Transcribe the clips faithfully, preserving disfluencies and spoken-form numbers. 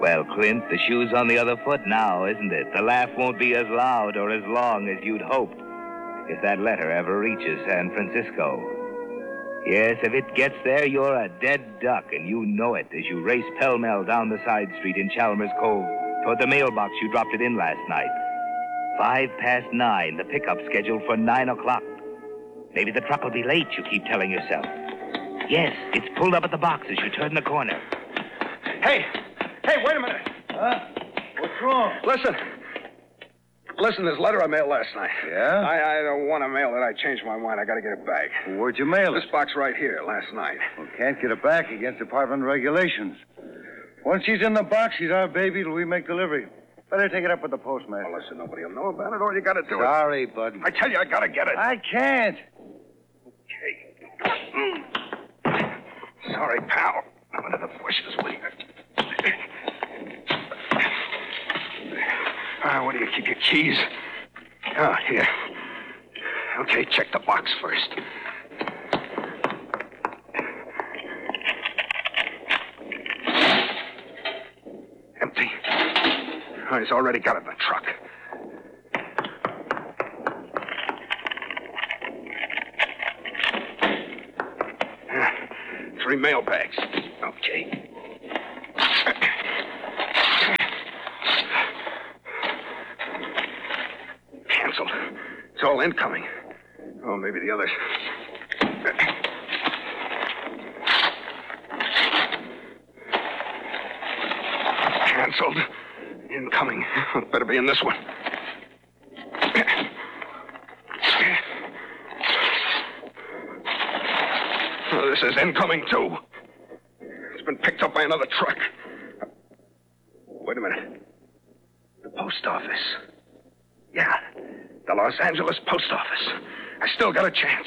Well, Clint, the shoe's on the other foot now, isn't it? The laugh won't be as loud or as long as you'd hoped if that letter ever reaches San Francisco. Yes, if it gets there, you're a dead duck, and you know it as you race pell-mell down the side street in Chalmers Cove toward the mailbox you dropped it in last night. Five past nine, the pickup scheduled for nine o'clock. Maybe the truck will be late, you keep telling yourself. Yes, it's pulled up at the box as you turn the corner. Hey! Hey, wait a minute. Huh? What's wrong? Listen. Listen, this letter I mailed last night. Yeah? I, I don't want to mail it. I changed my mind. I got to get it back. Well, where'd you mail it? This box right here, last night. Well, can't get it back against department regulations. Once she's in the box, she's our baby till we make delivery. Better take it up with the postmaster. Well, listen, nobody will know about it. All you got to do is... Sorry, bud. I tell you, I got to get it. I can't. Okay. Sorry, pal. I'm into the bushes with you. Ah, where do you keep your keys? Oh, here. Okay, check the box first. Empty. Oh, he's already got it in the truck. Uh, three mail bags. Okay. Canceled. It's all incoming. Oh, maybe the others. Canceled. Incoming. Better be in this one. Oh, this is incoming, too. It's been picked up by another truck. Wait a minute. The post office. Yeah, the Los Angeles post office. I still got a chance.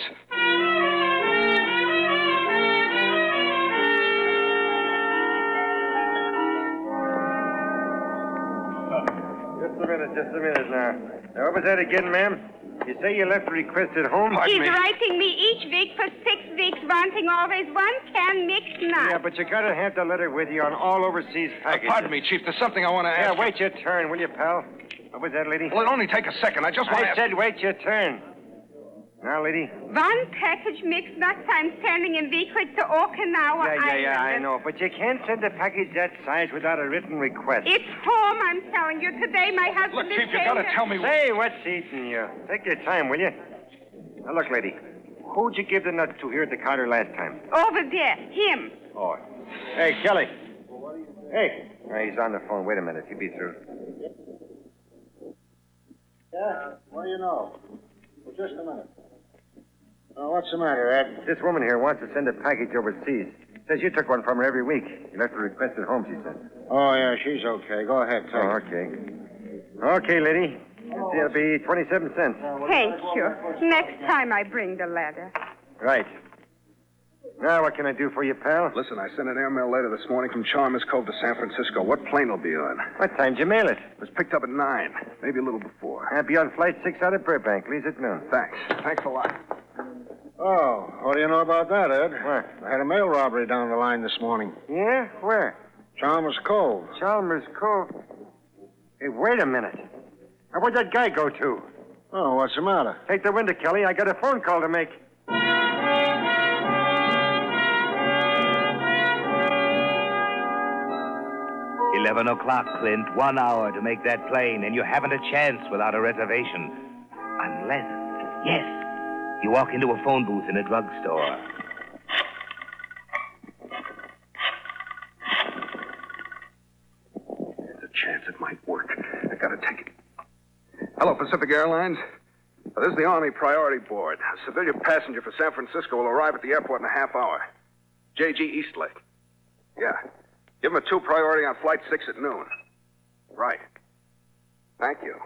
Just a minute, just a minute now. Now, what was that again, ma'am? You say you left a request at home? Pardon He's me. writing me each week for six weeks, wanting always one can mixed nut. Yeah, but you gotta have the letter with you on all overseas Uh, packages. pardon me, Chief. There's something I want to ask. Yeah, you. wait your turn, will you, pal? What was that, lady? Well, it'll only take a second. I just want to I ask... said wait your turn. Now, lady? One package mixed nuts I'm sending in weekly to Okinawa Yeah, yeah, Island. yeah, I know. But you can't send a package that size without a written request. It's home, I'm telling you. Today my husband Look, is Chief, you got to saying tell me... Say, what's eating you? Take your time, will you? Now, look, lady. Who'd you give the nuts to here at the counter last time? Over there, him. Oh. Hey, Kelly. Hey. Oh, he's on the phone. Wait a minute. He'll be through. Yeah? What do you know? Well, just a minute. Oh, what's the matter, Ed? This woman here wants to send a package overseas. Says you took one from her every week. You left a request at home, she said. Oh, yeah, she's okay. Go ahead, take Oh, it. okay. Okay, lady. It'll be twenty-seven cents. Thank you. Next time I bring the letter. Right. Now, what can I do for you, pal? Listen, I sent an airmail letter this morning from Chalmers Cove to San Francisco. What plane will be on? What time did you mail it? It was picked up at nine, maybe a little before. I'll be on flight six out of Burbank. Leaves at noon. Thanks. Thanks a lot. Oh, what do you know about that, Ed? What? I had a mail robbery down the line this morning. Yeah? Where? Chalmers Cove. Chalmers Cove. Hey, wait a minute. Now, where'd that guy go to? Oh, what's the matter? Take the window, Kelly. I got a phone call to make. Eleven o'clock, Clint. One hour to make that plane, and you haven't a chance without a reservation. Unless, yes, you walk into a phone booth in a drugstore. There's a chance it might work. I gotta take it. Hello, Pacific Airlines. Uh, This is the Army Priority Board. A civilian passenger for San Francisco will arrive at the airport in a half hour. J G Eastlake. Yeah. Give him a two priority on flight six at noon. Right. Thank you.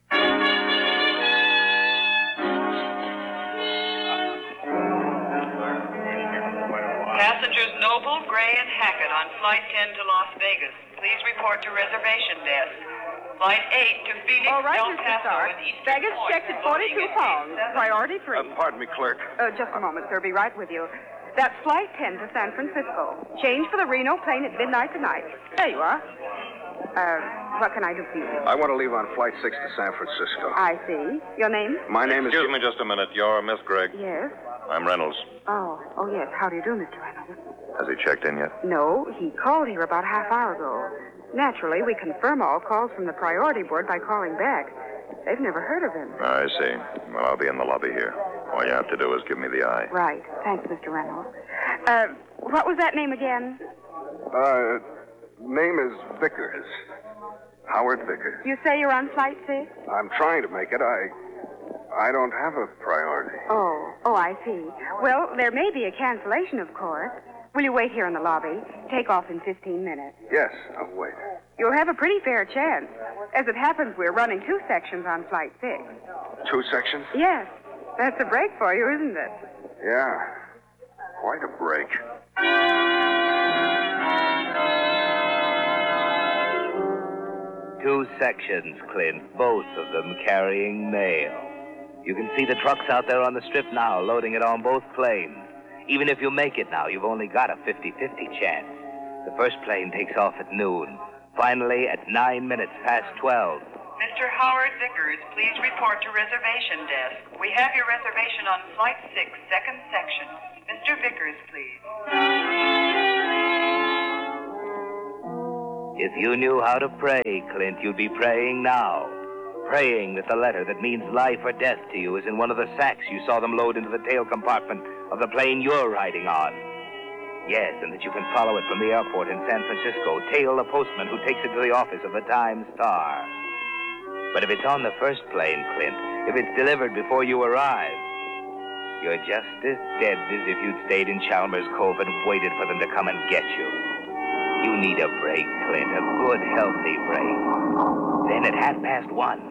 Passengers Noble, Gray, and Hackett on Flight ten to Las Vegas. Please report to reservation desk. Flight eight to Phoenix, All right, Del Mister Paso, Stark. and Eastern Baggage Point. checked at Loading forty-two at pounds. seven. Priority three. Uh, pardon me, clerk. Uh, just a moment, sir. Be right with you. That's Flight ten to San Francisco. Change for the Reno plane at midnight tonight. There you are. Uh, what can I do for you? I want to leave on Flight six to San Francisco. I see. Your name? My name is... Excuse me just a minute. You're Miss Gregg? Yes. I'm Reynolds. Oh, oh, yes. How do you do, Mister Reynolds? Has he checked in yet? No, he called here about a half hour ago. Naturally, we confirm all calls from the priority board by calling back. They've never heard of him. I see. Well, I'll be in the lobby here. All you have to do is give me the eye. Right. Thanks, Mister Reynolds. Uh, what was that name again? Uh, name is Vickers. Howard Vickers. You say you're on Flight six? I'm trying to make it. I... I don't have a priority. Oh, oh, I see. Well, there may be a cancellation, of course. Will you wait here in the lobby? Take off in fifteen minutes. Yes, I'll wait. You'll have a pretty fair chance. As it happens, we're running two sections on Flight six. Two sections? Yes. That's a break for you, isn't it? Yeah. Quite a break. Two sections, Clint, both of them carrying mail. You can see the trucks out there on the strip now, loading it on both planes. Even if you make it now, you've only got a fifty-fifty chance. The first plane takes off at noon. Finally, at nine minutes past twelve. Mister Howard Vickers, please report to reservation desk. We have your reservation on Flight six, second section. Mister Vickers, please. If you knew how to pray, Clint, you'd be praying now. Praying that the letter that means life or death to you is in one of the sacks you saw them load into the tail compartment of the plane you're riding on. Yes, and that you can follow it from the airport in San Francisco, tail the postman who takes it to the office of the Times-Star. But if it's on the first plane, Clint, if it's delivered before you arrive, you're just as dead as if you'd stayed in Chalmers Cove and waited for them to come and get you. You need a break, Clint, a good, healthy break. Then at half past one...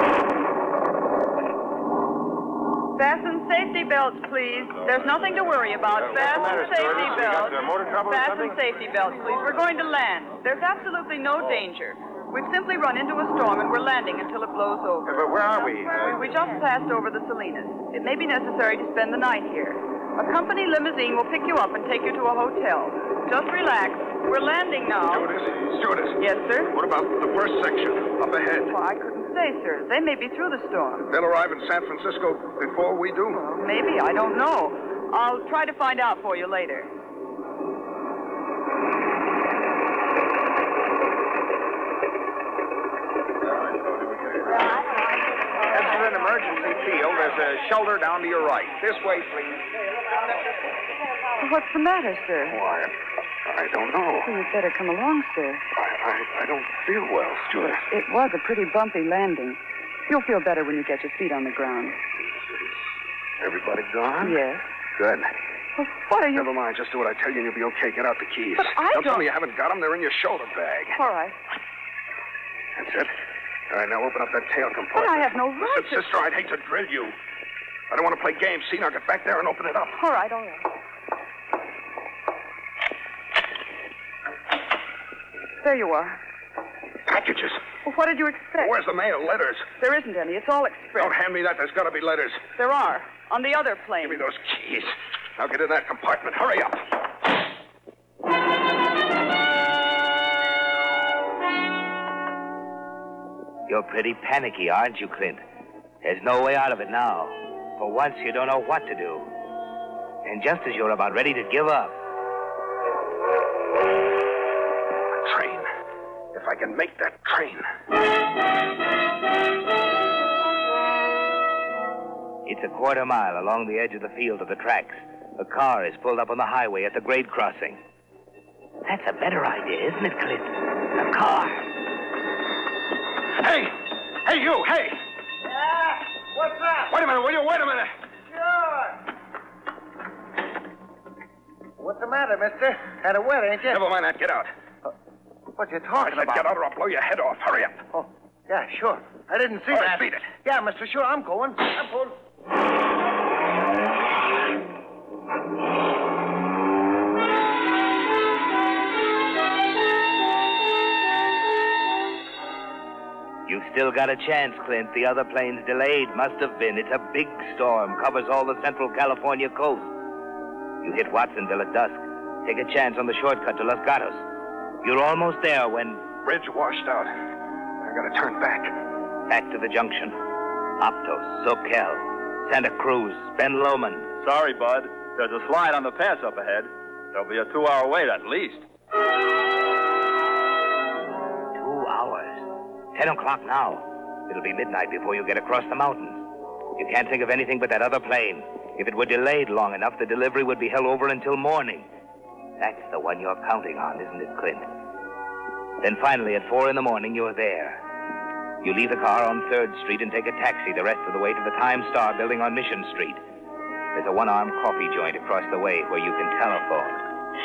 Fasten safety belts, please. There's nothing to worry about. Fasten safety belts. Fasten safety belts, please. We're going to land. There's absolutely no danger. We've simply run into a storm, and we're landing until it blows over. But where are we? We, we just passed over the Salinas. It may be necessary to spend the night here. A company limousine will pick you up and take you to a hotel. Just relax. We're landing now. Stewardess, stewardess. Yes, sir? What about the first section, up ahead? Well, I couldn't say, sir. They may be through the storm. They'll arrive in San Francisco before we do? Well, maybe. I don't know. I'll try to find out for you later. This is an emergency field. There's a shelter down to your right. This way, please. What's the matter, sir? Why, I don't know. Well, you'd better come along, sir. I, I, I don't feel well, stewardess. It was a pretty bumpy landing. You'll feel better when you get your feet on the ground. Everybody gone? Yes. Good. Well, what are you... Never mind. Just do what I tell you and you'll be okay. Get out the keys. But I don't... don't... tell me you haven't got them. They're in your shoulder bag. All right. That's it. All right, now open up that tail compartment. But I have no right Listen, to... sister, I'd hate to drill you. I don't want to play games. See, now get back there and open it up. All right, all right. There you are. Packages. Well, what did you expect? Where's the mail? Letters. There isn't any. It's all express. Don't hand me that. There's got to be letters. There are. On the other plane. Give me those keys. Now get in that compartment. Hurry up. You're pretty panicky, aren't you, Clint? There's no way out of it now. For once, you don't know what to do. And just as you're about ready to give up... A train. If I can make that train. It's a quarter mile along the edge of the field to the tracks. A car is pulled up on the highway at the grade crossing. That's a better idea, isn't it, Clint? A car. Hey! Hey, you! Hey! Yeah? What's up? Wait a minute, will you? Wait a minute. Sure. What's the matter, mister? Had a wet, ain't you? Never mind that. Get out. Uh, what you I talking said about? get out or I'll blow your head off. Hurry up. Oh, yeah, sure. I didn't see All that. right, beat it. Yeah, mister, sure, I'm going. I'm going. You've still got a chance, Clint. The other plane's delayed. Must have been. It's a big storm. Covers all the central California coast. You hit Watsonville at dusk. Take a chance on the shortcut to Los Gatos. You're almost there when... Bridge washed out. I gotta turn back. Back to the junction. Aptos, Soquel, Santa Cruz, Ben Lomond. Sorry, Bud. There's a slide on the pass up ahead. There'll be a two-hour wait at least. Two hours. Ten o'clock now. It'll be midnight before you get across the mountains. You can't think of anything but that other plane. If it were delayed long enough, the delivery would be held over until morning. That's the one you're counting on, isn't it, Clint? Then finally, at four in the morning, you're there. You leave the car on third Street and take a taxi the rest of the way to the Time Star building on Mission Street. There's a one-armed coffee joint across the way where you can telephone.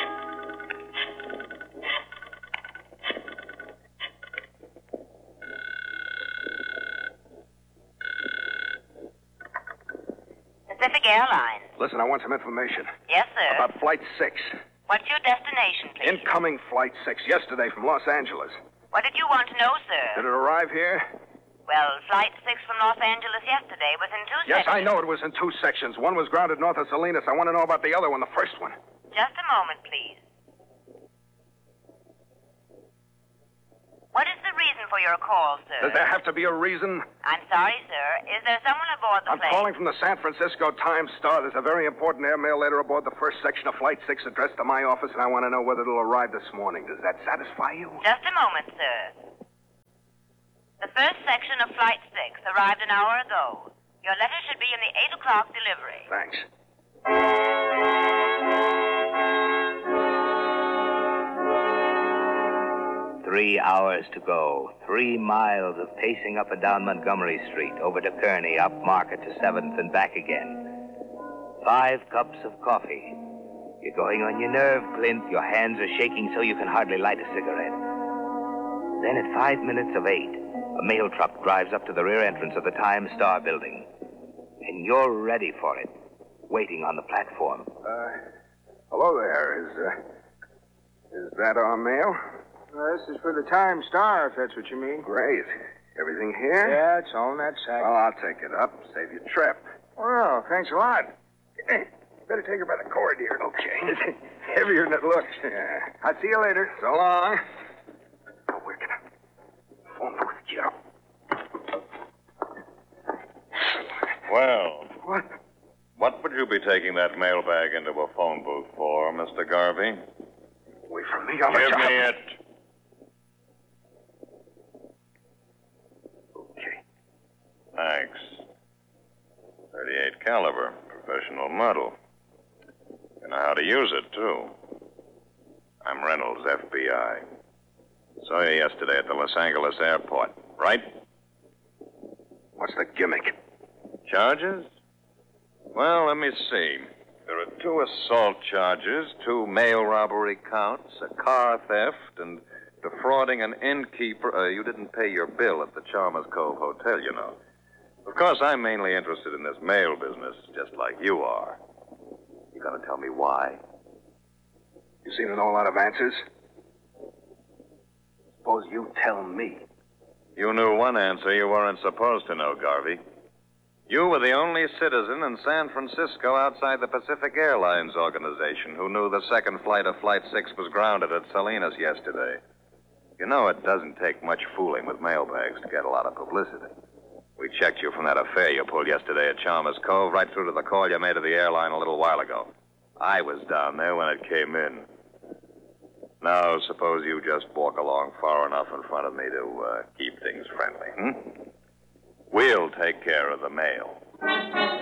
Pacific Airlines. Listen, I want some information. Yes, sir. About Flight six. What's your destination, please? Incoming Flight six, yesterday from Los Angeles. What did you want to know, sir? Did it arrive here? Well, Flight six from Los Angeles yesterday was in two Yes, sections. I know it was in two sections. One was grounded north of Salinas. I want to know about the other one, the first one. Just a moment, please. What is the reason for your call, sir? Does there have to be a reason? I'm sorry, sir. Is there someone aboard the I'm plane? calling from the San Francisco Times Star. There's a very important airmail letter aboard the first section of Flight six addressed to my office, and I want to know whether it'll arrive this morning. Does that satisfy you? Just a moment, sir. The first section of Flight six arrived an hour ago. Your letter should be in the eight o'clock delivery. Thanks. Three hours to go. Three miles of pacing up and down Montgomery Street, over to Kearney, up Market to seventh, and back again. Five cups of coffee. You're going on your nerve, Clint. Your hands are shaking so you can hardly light a cigarette. Then at five minutes of eight, a mail truck drives up to the rear entrance of the Times Star building. And you're ready for it, waiting on the platform. Uh, hello there. Is, uh, is that our mail? Uh, this is for the Time Star, if that's what you mean. Great. Everything here? Yeah, it's all in that sack. Well, I'll take it up. Save your trip. Well, thanks a lot. Hey, better take her by the cord here. Okay. It's heavier than it looks. Yeah. I'll see you later. So long. Oh, we're gonna phone booth. Get up. Well. What? What would you be taking that mailbag into a phone booth for, Mister Garvey? Away from me, I'll Give let me you... it. Okay. Thanks. thirty-eight caliber, professional model. You know how to use it, too. I'm Reynolds, F B I. Saw you yesterday at the Los Angeles airport, right? What's the gimmick? Charges? Well, let me see. There are two assault charges, two mail robbery counts, a car theft, and defrauding an innkeeper. Uh, you didn't pay your bill at the Chalmers Cove Hotel, you know. Of course, I'm mainly interested in this mail business, just like you are. You gonna tell me why? You seem to know a lot of answers. Suppose you tell me. You knew one answer you weren't supposed to know, Garvey. You were the only citizen in San Francisco outside the Pacific Airlines organization who knew the second flight of Flight six was grounded at Salinas yesterday. You know, it doesn't take much fooling with mailbags to get a lot of publicity. We checked you from that affair you pulled yesterday at Chalmers Cove right through to the call you made to the airline a little while ago. I was down there when it came in. Now, suppose you just walk along far enough in front of me to uh, keep things friendly, hmm? We'll take care of the mail.